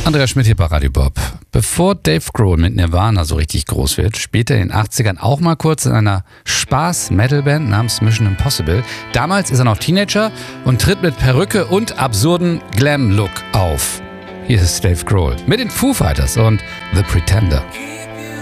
Andreas Schmidt hier bei Radio Bob. Bevor Dave Grohl mit Nirvana so richtig groß wird, spielte er in den 80ern auch mal kurz in einer Spaß-Metal-Band namens Mission Impossible. Damals ist er noch Teenager und tritt mit Perücke und absurden Glam-Look auf. Hier ist Dave Grohl mit den Foo Fighters und The Pretender.